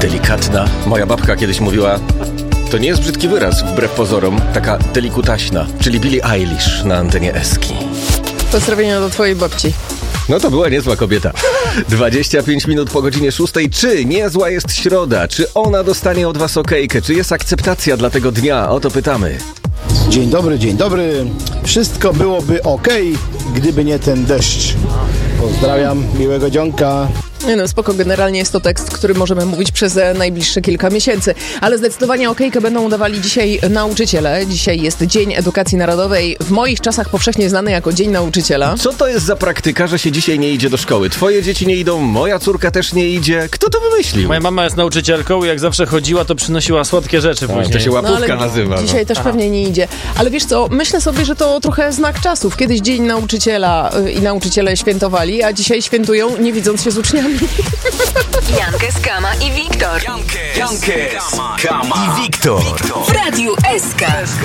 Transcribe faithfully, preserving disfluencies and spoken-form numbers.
Delikatna. Moja babka kiedyś mówiła, to nie jest brzydki wyraz, wbrew pozorom, taka delikutaśna, czyli Billie Eilish na antenie Eski. Pozdrowienia do twojej babci. No to była niezła kobieta. dwadzieścia pięć minut po godzinie szóstej. Czy niezła jest środa? Czy ona dostanie od was okejkę? Czy jest akceptacja dla tego dnia? O to pytamy. Dzień dobry, dzień dobry. Wszystko byłoby okej, gdyby nie ten deszcz. Pozdrawiam, miłego dzionka. Nie no, spoko, generalnie jest to tekst, który możemy mówić przez e, najbliższe kilka miesięcy. Ale zdecydowanie okejkę będą udawali dzisiaj nauczyciele. Dzisiaj jest Dzień Edukacji Narodowej, w moich czasach powszechnie znany jako Dzień Nauczyciela. Co to jest za praktyka, że się dzisiaj nie idzie do szkoły? Twoje dzieci nie idą, moja córka też nie idzie. Kto to wymyślił? Moja mama jest nauczycielką i jak zawsze chodziła, to przynosiła słodkie rzeczy Tak, później. to się łapówka no, ale nazywa. No. Dzisiaj też Aha. pewnie nie idzie. Ale wiesz co, myślę sobie, że to trochę znak czasów. Kiedyś Dzień Nauczyciela y, i nauczyciele świętowali, a dzisiaj świętują, nie widząc się z uczniami. Jankes, Kama i Wiktor. Jankes, Kama i Wiktor. W Radiu S K.